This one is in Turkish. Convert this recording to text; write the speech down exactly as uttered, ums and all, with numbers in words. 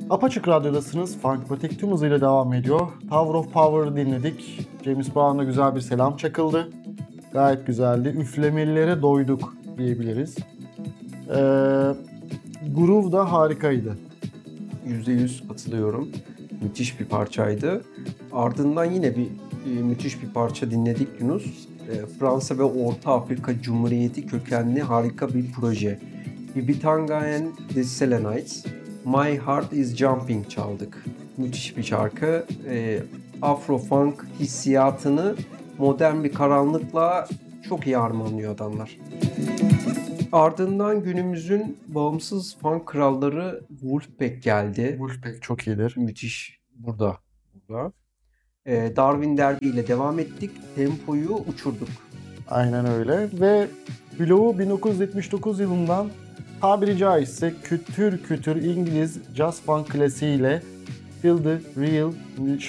Apaçık Radyo'dasınız. Funkmatik tüm hızıyla devam ediyor. Tower of Power'ı dinledik. James Brown'a güzel bir selam çakıldı. Gayet güzeldi. Üflemelilere doyduk diyebiliriz. Ee, groove da harikaydı. yüzde yüz katılıyorum. Müthiş bir parçaydı. Ardından yine bir e, müthiş bir parça dinledik Yunus. E, Fransa ve Orta Afrika Cumhuriyeti kökenli harika bir proje. Bibi Tonga and the Selenites, My Heart is Jumping çaldık. Müthiş bir şarkı. E, Afro-funk hissiyatını modern bir karanlıkla çok iyi harmanlıyor adamlar. Ardından günümüzün bağımsız funk kralları Wolfpack geldi. Wolfpack çok iyidir. Müthiş burada. burada. Ee, Darwin Derby ile devam ettik. Tempoyu uçurduk. Aynen öyle. Ve Blow'u bin dokuz yüz yetmiş dokuz yılından tabiri caizse kütür kütür İngiliz jazz funk klasiğiyle Feel the Real